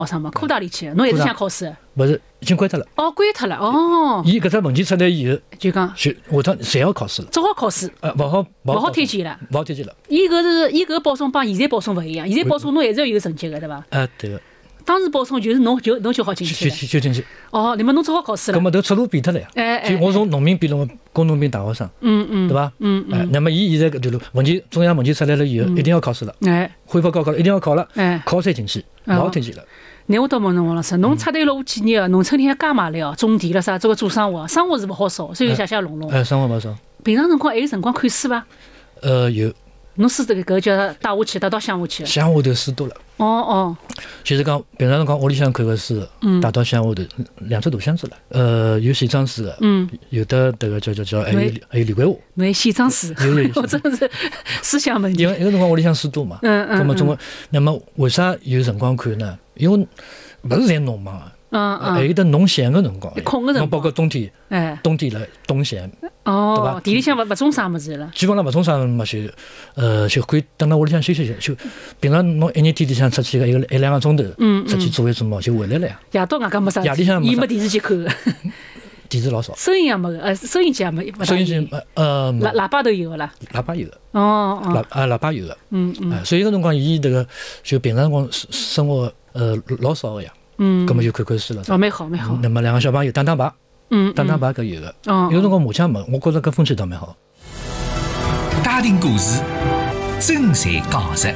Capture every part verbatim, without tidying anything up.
学生嘛，科大里去，侬还是想考试？ 不是，已经关脱了。 哦，关脱了。哦。 伊搿只问题出来以后， 就讲就下趟侪要考试了。 只好考试。 呃，勿好勿好推荐了。 勿好推荐了。 伊搿是伊搿报送帮现在报送勿一样，现在报送侬还是要有成绩个，对伐？ 啊，对个。 当时报送就是侬就侬就好进去了。 就就进去。 哦，那么侬只好考试了。 搿么头出路变脱了呀。 哎哎。 就我从农民变成工农兵大学生。 嗯嗯。 对伐？ 嗯嗯。 哎，那么伊现在搿条路问题，中央问题出来了以后，一定要考试了。 哎。 恢复高考了，一定要考了。 哎。 考才进去，勿好推荐了。 那我倒问侬王老师，侬出头路几年个，农村里向加买了哦，种田了啥，这个做生活，生活是勿好少，所以写写弄弄。 哎，生活勿少。 平常辰光还有辰光看书伐？ 呃，有。 侬书这个搿叫带下去，带到乡下去。 乡下头书多了。 哦哦。 就是讲平常辰光屋里向看个书，带到乡下头两只大箱子了。呃，有写章书个，嗯，有的迭个叫叫叫，还有还有李桂华。 侬还写章书？ 有有有。 我真是思想问题。 因为一个辰光屋里向书多嘛。嗯嗯。那么总归，那么为啥有辰光看呢？因为勿是侪农忙啊。嗯嗯。还有得农闲个辰光。 空个辰光。 包括冬天。哎。冬天了，冬闲。 哦。 对伐？ 地里向勿勿种啥物事了。 基本上勿种啥物事就，呃，就可以等到屋里向休息休息。就平常侬一日天里向出去个一个一两个钟头，嗯，出去做一做梦就回来了呀。 夜到外加没啥。 夜里向伊没电视机看个。 电视老少。 收音也没个，呃，收音机也没。 收音机呃。 喇喇叭都有个啦。 喇叭有个。 哦哦。 喇啊喇叭有个。 嗯嗯。 所以搿辰光伊迭个就平常辰光生活呃老少个呀。嗯。葛末就看看书了。 哦，蛮好蛮好。 那么两个小朋友打打牌。嗯。打打牌搿有个。哦。有辰光麻将没，我觉着搿风气倒蛮好。 家庭故事，真才讲实。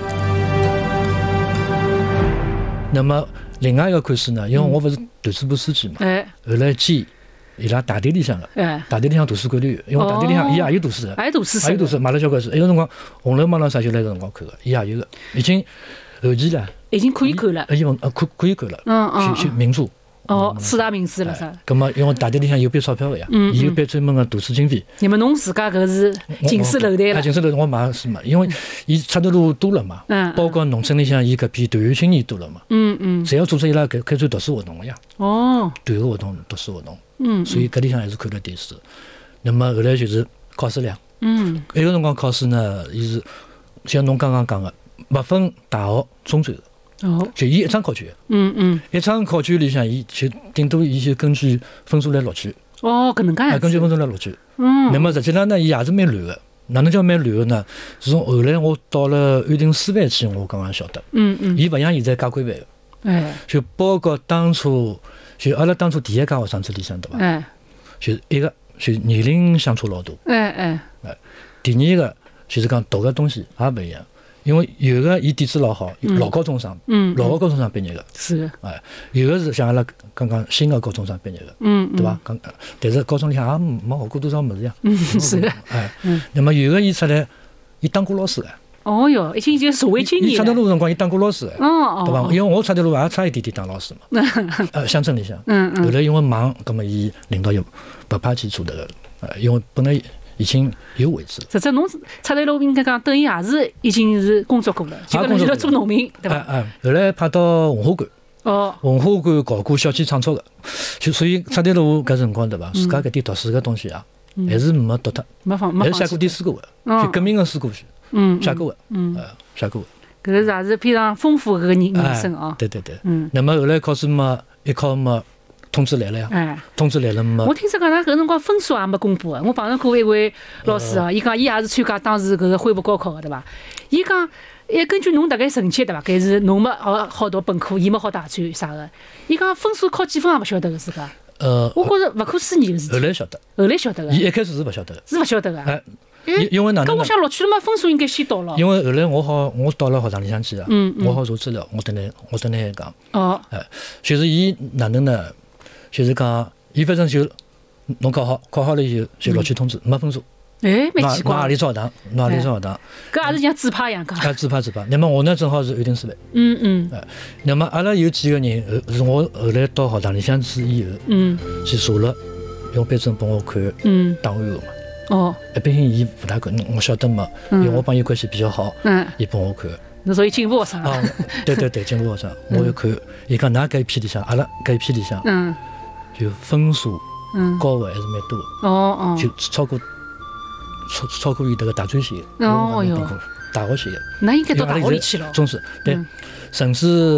那么另外一个看书呢，因为我勿是团支部书记嘛，哎，后来兼伊拉大队里向个，哎，大队里向图书管理员，因为大队里向伊也有读书个， 也有读书， 也有读书，买了交关书。有辰光《红楼梦》咾啥就来搿辰光看个，伊也有个，已经后期了， 已经可以看了， 已经呃可可以看了，嗯嗯，就就名著。 哦，四大名著了啥？ 咁么，因为大队里向有笔钞票个呀，伊有笔专门个读书经费。 那么侬自家搿是近水楼台了？ 近水楼台，我买书嘛，因为伊出头路多了嘛，包括农村里向伊搿批团员青年多了嘛，嗯嗯，侪要组织伊拉开开展读书活动个呀。哦，团个活动、读书活动，嗯，所以搿里向还是看了点书。那么后来就是考试量，嗯，一个辰光考试呢，伊是像侬刚刚讲个，勿分大学、中专个。哦，就伊一张考卷，嗯嗯，一张考卷里向，伊就顶多伊就根据分数来录取。 哦，搿能介样子。 根据分数来录取。嗯。那么实际上呢，伊也是蛮乱个。哪能叫蛮乱个呢？是从后来我到了安定师范去，我刚刚晓得。嗯嗯。伊勿像现在加规范个。哎。就包括当初，就阿拉当初第一届学生子里向对伐？哎。就一个就年龄相差老大。哎哎。哎。第二个就是讲读个东西也勿一样。因为有个伊底子老好，老高中生，嗯，老个高中生毕业个， 是个， 哎，有个是像阿拉刚刚新个高中生毕业个，嗯，对伐？刚，但是高中里向也没学过多少物事呀， 嗯，是个， 哎，嗯，那么有个伊出来，伊当过老师个， 哦哟，已经就是社会青年了。 伊出头路辰光，伊当过老师个， 哦哦， 对伐？因为我出头路也差一点点当老师嘛，呃，乡镇里向，嗯嗯，后来因为忙，葛么伊领导又勿派去做迭个，呃，因为本来。已经有位置。 实际侬出头路应该讲，等于也是已经是工作过了，就跟就做农民，对伐？ 哎哎，后来派到文化馆， 哦， 文化馆搞过小鸡创作个，就所以出头路搿辰光对伐？自家搿点读书个东西啊，还是没读脱， 没放， 还是写过点诗歌个，就革命个诗歌去，嗯，写过个，嗯，写过个。搿个也是非常丰富个人人生啊。 对对对，嗯。那么后来考试嘛，一考嘛。通知来了呀！哎，通知来了嘛。 我听说讲，他搿辰光分数也没公布个。我碰上过一位老师啊，伊讲伊也是参加当时搿个恢复高考个，对伐？伊讲，哎，根据侬大概成绩对伐？搿是侬没好好读本科，伊没好大专啥个。伊讲分数考几分也勿晓得个自家。呃，我觉着勿可思议个事体。 后来晓得。 后来晓得个。 伊一开始是勿晓得个。 是勿晓得个。 哎，因因为哪能？ 搿我想录取了嘛，分数应该先到了。 因为后来我好，我到了学堂里向去啊，我好查资料，我等你，我等你讲。哦。哎，就是伊哪能呢？就是讲，伊反正就侬考好，考好了以后就录取通知，没分数。 哎，蛮奇怪。 侬何里找学堂？侬何里找学堂？ 搿也是像指派一样讲。 啊，指派指派。那么我呢，正好是安定师范。 嗯嗯。 哎，那么阿拉有几个人，是我后来到学堂里向去以后，嗯，去查了，用班主任帮我看档案个嘛。哦。一般性伊勿大看，我晓得嘛，因为我帮伊关系比较好，嗯，伊帮我看。 侬属于进步学生啊？对对对，进步学生。我一看，伊讲㑚搿一批里向，阿拉搿一批里向，嗯。就分数高的还是蛮多的，哦哦，就超过超超过于这个大专线的，哦哟，大学线的， 那应该到大学里去了。 中师对，甚至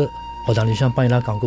学堂里向帮伊拉讲过。